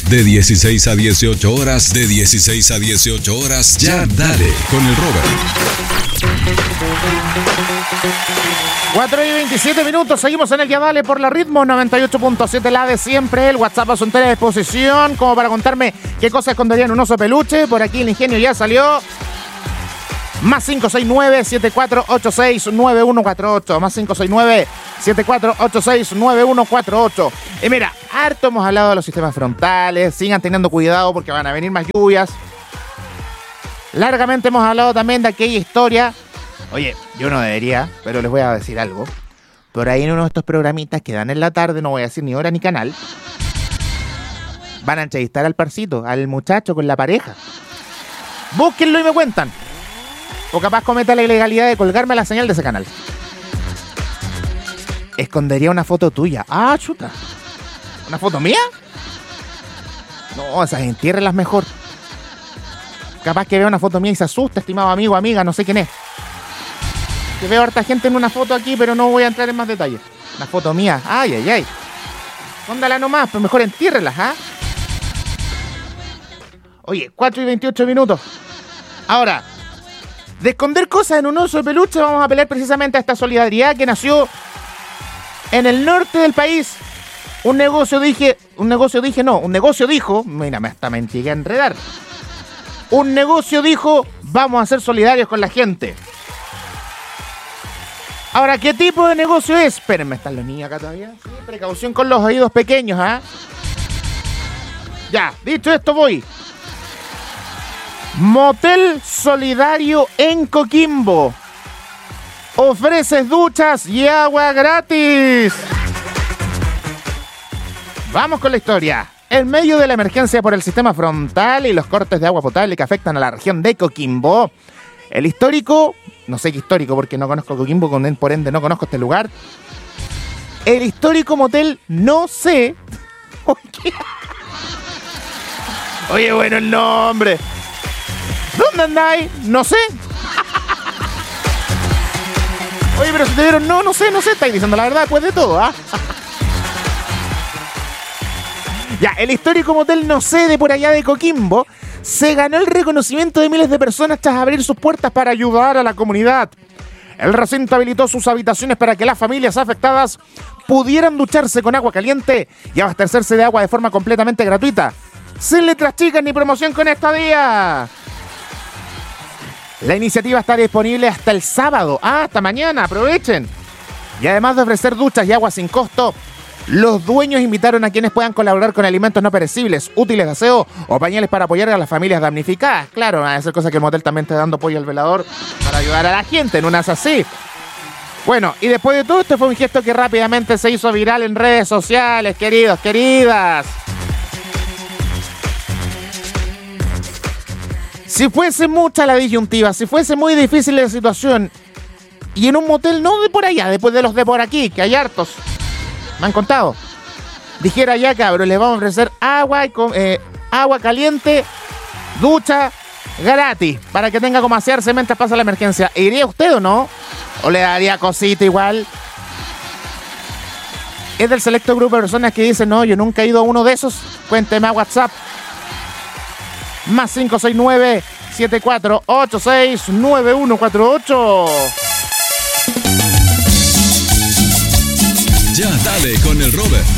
De 16 a 18 horas. De 16 a 18 horas. Ya dale con el Robert. 4:27. Seguimos en el Ya Dale por la Ritmo 98.7, la de siempre. El WhatsApp a su entera disposición, como para contarme qué cosas esconderían un oso peluche. Por aquí el ingenio ya salió. Más 569-7486-9148. Más 569-7486-9148. Y mira, harto hemos hablado de los sistemas frontales. Sigan teniendo cuidado porque van a venir más lluvias. Largamente hemos hablado también de aquella historia. Oye, yo no debería, pero les voy a decir algo. Por ahí en uno de estos programitas que dan en la tarde, no voy a decir ni hora ni canal, van a entrevistar al parcito, al muchacho con la pareja. Búsquenlo y me cuentan. O capaz cometa la ilegalidad de colgarme la señal de ese canal. Escondería una foto tuya. Ah, chuta. ¿Una foto mía? No, esas entiérrelas mejor. Capaz que vea una foto mía y se asusta, estimado amigo, amiga, no sé quién es. Que veo harta gente en una foto aquí, pero no voy a entrar en más detalles. Una foto mía. Ay, ay, ay. Póndala nomás, pero mejor entiérrelas, ¿ah? Oye, 4:28. Ahora, de esconder cosas en un oso de peluche, vamos a pelear precisamente a esta solidaridad que nació en el norte del país. Un negocio dijo, mira, hasta me llegué a enredar. Un negocio dijo, vamos a ser solidarios con la gente. Ahora, ¿qué tipo de negocio es? Espérenme, ¿están los niños acá todavía? Sí, precaución con los oídos pequeños, ¿ah? Ya, dicho esto voy. Motel solidario en Coquimbo. Ofreces duchas y agua gratis. Vamos con la historia. En medio de la emergencia por el sistema frontal y los cortes de agua potable que afectan a la región de Coquimbo, el histórico, no sé qué histórico porque no conozco Coquimbo, por ende no conozco este lugar. El histórico motel No Sé. Oye, bueno el nombre. ¿Dónde andáis? No sé. Oye, pero si te dieron no sé, estáis diciendo la verdad después de todo, ¿ah? Ya, el histórico motel No Sé de por allá de Coquimbo se ganó el reconocimiento de miles de personas tras abrir sus puertas para ayudar a la comunidad. El recinto habilitó sus habitaciones para que las familias afectadas pudieran ducharse con agua caliente y abastecerse de agua de forma completamente gratuita, sin letras chicas ni promoción con estadía. La iniciativa está disponible hasta el sábado. Hasta mañana, aprovechen. Y además de ofrecer duchas y agua sin costo, los dueños invitaron a quienes puedan colaborar con alimentos no perecibles, útiles de aseo o pañales para apoyar a las familias damnificadas. Claro, van a hacer cosas que el motel también está dando apoyo al velador para ayudar a la gente, en unas así. Bueno, y después de todo, este fue un gesto que rápidamente se hizo viral en redes sociales, queridos, queridas. Si fuese mucha la disyuntiva, si fuese muy difícil la situación, y en un motel no de por allá, después de los de por aquí, que hay hartos, me han contado, dijera ya, cabrón, les vamos a ofrecer agua caliente, ducha gratis, para que tenga como asearse mientras pasa la emergencia. ¿Iría usted o no? ¿O le daría cosita igual? Es del selecto grupo de personas que dicen, no, yo nunca he ido a uno de esos. Cuénteme a WhatsApp. Más 569-7486-9148. Ya dale con el Robert.